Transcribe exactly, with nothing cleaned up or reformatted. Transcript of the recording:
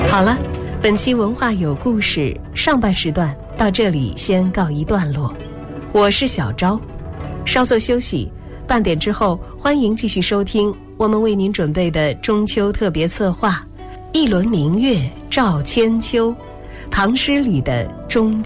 好了，本期文化有故事上半时段到这里先告一段落，我是小昭，稍作休息，半点之后欢迎继续收听我们为您准备的中秋特别策划《一轮明月照千秋》，唐诗里的中秋。